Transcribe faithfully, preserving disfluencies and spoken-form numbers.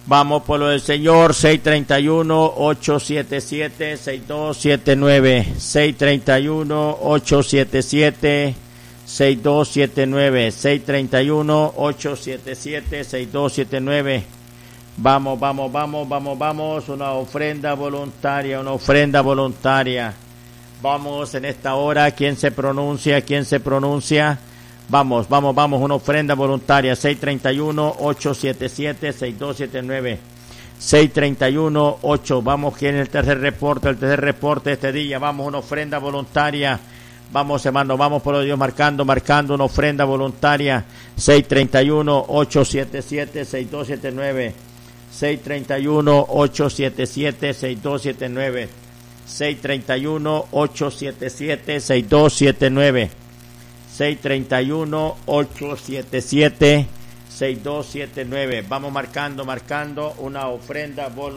Vamos por lo del Señor, seis treinta y uno, ocho siete siete, seis dos siete nueve, seis treinta y uno, ocho siete siete, seis dos siete nueve, seis treinta y uno, ocho siete siete, seis dos siete nueve. Vamos, vamos, vamos, vamos, vamos, una ofrenda voluntaria, una ofrenda voluntaria. Vamos en esta hora, ¿quién se pronuncia? ¿Quién se pronuncia? Vamos, vamos, vamos, una ofrenda voluntaria, seis treinta y uno, ocho siete siete, seis dos siete nueve, seis treinta y uno, ocho, vamos, ¿quién es el tercer reporte? El tercer reporte de este día, vamos, una ofrenda voluntaria, vamos hermano, vamos por lo de Dios, marcando, marcando una ofrenda voluntaria, seis treinta y uno, ocho siete siete, seis dos siete nueve, seis treinta y uno, ocho siete siete, seis dos siete nueve, seis treinta y uno, ocho siete siete, seis dos siete nueve, seis treinta y uno, ocho siete siete, seis dos siete nueve. Vamos marcando, marcando una ofrenda voluntaria.